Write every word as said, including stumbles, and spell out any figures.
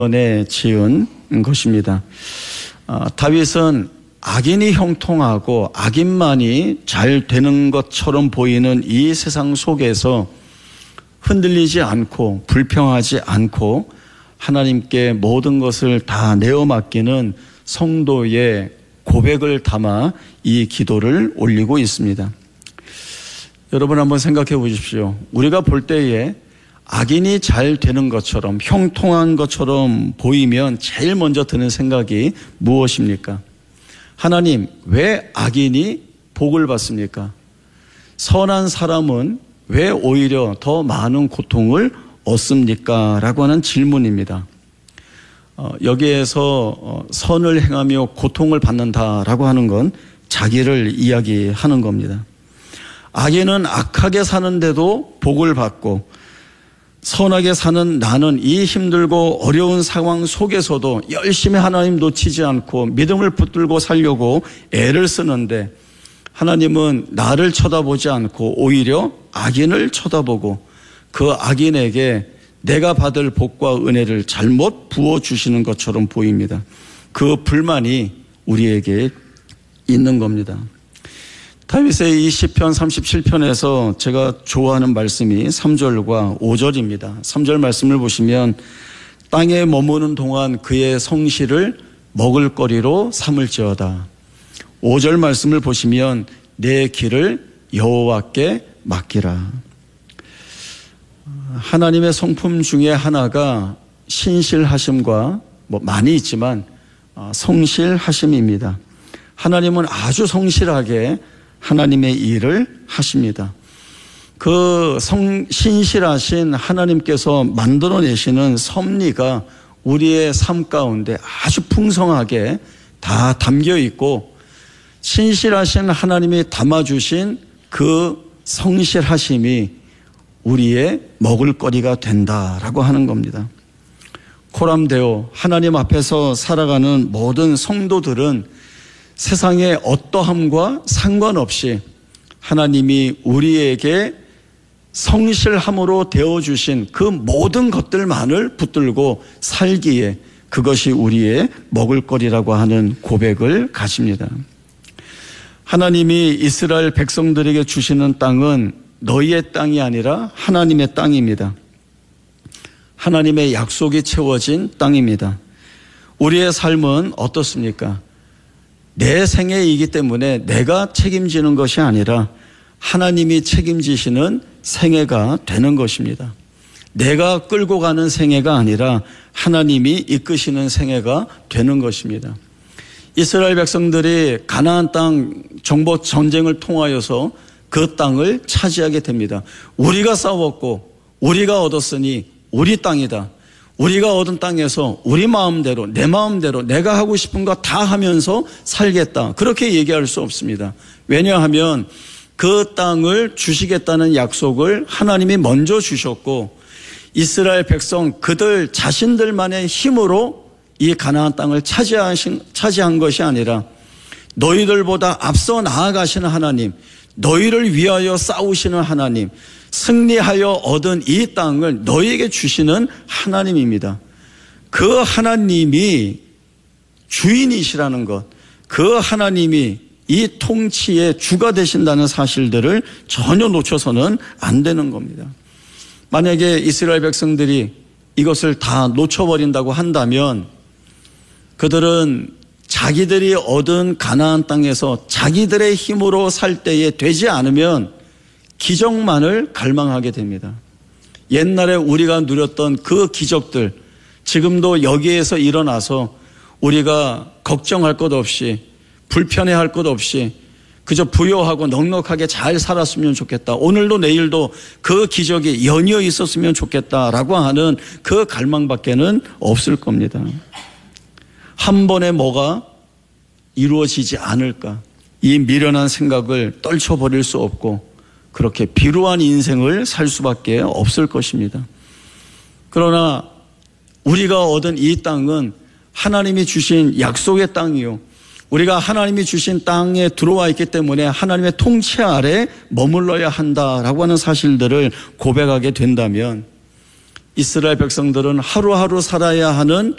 에 지은 것입니다. 아, 다윗은 악인이 형통하고 악인만이 잘 되는 것처럼 보이는 이 세상 속에서 흔들리지 않고 불평하지 않고 하나님께 모든 것을 다 내어 맡기는 성도의 고백을 담아 이 기도를 올리고 있습니다. 여러분 한번 생각해 보십시오. 우리가 볼 때에 악인이 잘 되는 것처럼 형통한 것처럼 보이면 제일 먼저 드는 생각이 무엇입니까? 하나님, 왜 악인이 복을 받습니까? 선한 사람은 왜 오히려 더 많은 고통을 얻습니까? 라고 하는 질문입니다. 어, 여기에서 어, 선을 행하며 고통을 받는다라고 하는 건 자기를 이야기하는 겁니다. 악인은 악하게 사는데도 복을 받고 선하게 사는 나는 이 힘들고 어려운 상황 속에서도 열심히 하나님 놓치지 않고 믿음을 붙들고 살려고 애를 쓰는데 하나님은 나를 쳐다보지 않고 오히려 악인을 쳐다보고 그 악인에게 내가 받을 복과 은혜를 잘못 부어주시는 것처럼 보입니다. 그 불만이 우리에게 있는 겁니다. 다윗의 이 시편 삼십칠 편에서 제가 좋아하는 말씀이 삼 절과 오 절입니다. 삼 절 말씀을 보시면 땅에 머무는 동안 그의 성실을 먹을거리로 삼을지어다. 오 절 말씀을 보시면 내 길을 여호와께 맡기라. 하나님의 성품 중에 하나가 신실하심과 뭐 많이 있지만 성실하심입니다. 하나님은 아주 성실하게 하나님의 일을 하십니다. 그 성, 신실하신 하나님께서 만들어내시는 섭리가 우리의 삶 가운데 아주 풍성하게 다 담겨 있고 신실하신 하나님이 담아주신 그 성실하심이 우리의 먹을거리가 된다라고 하는 겁니다. 코람데오, 하나님 앞에서 살아가는 모든 성도들은 세상의 어떠함과 상관없이 하나님이 우리에게 성실함으로 되어주신 그 모든 것들만을 붙들고 살기에 그것이 우리의 먹을거리라고 하는 고백을 가집니다. 하나님이 이스라엘 백성들에게 주시는 땅은 너희의 땅이 아니라 하나님의 땅입니다. 하나님의 약속이 채워진 땅입니다. 우리의 삶은 어떻습니까? 내 생애이기 때문에 내가 책임지는 것이 아니라 하나님이 책임지시는 생애가 되는 것입니다. 내가 끌고 가는 생애가 아니라 하나님이 이끄시는 생애가 되는 것입니다. 이스라엘 백성들이 가나안 땅 정복 전쟁을 통하여서 그 땅을 차지하게 됩니다. 우리가 싸웠고 우리가 얻었으니 우리 땅이다. 우리가 얻은 땅에서 우리 마음대로 내 마음대로 내가 하고 싶은 거 다 하면서 살겠다. 그렇게 얘기할 수 없습니다. 왜냐하면 그 땅을 주시겠다는 약속을 하나님이 먼저 주셨고 이스라엘 백성 그들 자신들만의 힘으로 이 가나안 땅을 차지하신, 차지한 것이 아니라 너희들보다 앞서 나아가시는 하나님, 너희를 위하여 싸우시는 하나님, 승리하여 얻은 이 땅을 너희에게 주시는 하나님입니다. 그 하나님이 주인이시라는 것, 그 하나님이 이 통치의 주가 되신다는 사실들을 전혀 놓쳐서는 안 되는 겁니다. 만약에 이스라엘 백성들이 이것을 다 놓쳐버린다고 한다면 그들은 자기들이 얻은 가나안 땅에서 자기들의 힘으로 살 때에 되지 않으면 기적만을 갈망하게 됩니다. 옛날에 우리가 누렸던 그 기적들 지금도 여기에서 일어나서 우리가 걱정할 것 없이 불편해할 것 없이 그저 부요하고 넉넉하게 잘 살았으면 좋겠다. 오늘도 내일도 그 기적이 연이어 있었으면 좋겠다라고 하는 그 갈망밖에는 없을 겁니다. 한 번에 뭐가 이루어지지 않을까? 이 미련한 생각을 떨쳐버릴 수 없고 그렇게 비루한 인생을 살 수밖에 없을 것입니다. 그러나 우리가 얻은 이 땅은 하나님이 주신 약속의 땅이요. 우리가 하나님이 주신 땅에 들어와 있기 때문에 하나님의 통치 아래 머물러야 한다라고 하는 사실들을 고백하게 된다면 이스라엘 백성들은 하루하루 살아야 하는